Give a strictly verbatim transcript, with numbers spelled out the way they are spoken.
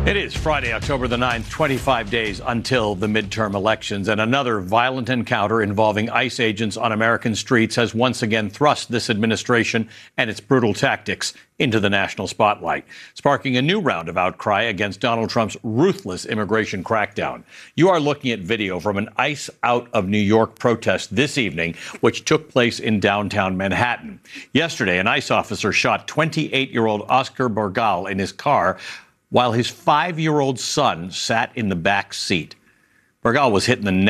It is Friday, October the ninth, twenty-five days until the midterm elections, and another violent encounter involving ICE agents on American streets has once again thrust this administration and its brutal tactics into the national spotlight, sparking a new round of outcry against Donald Trump's ruthless immigration crackdown. You are looking at video from an ICE Out of New York protest this evening, which took place in downtown Manhattan. Yesterday, an ICE officer shot twenty-eight-year-old Oscar Borgal in his car while his five-year-old son sat in the back seat. Borgal was hit in the neck